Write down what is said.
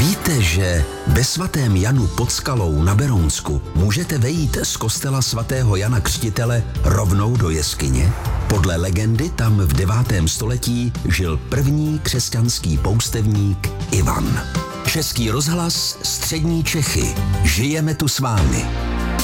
Víte, že ve svatém Janu pod Skalou na Berounsku můžete vejít z kostela svatého Jana Křtitele rovnou do jeskyně? Podle legendy tam v 9. století žil první křesťanský poustevník Ivan. Český rozhlas, střední Čechy. Žijeme tu s vámi.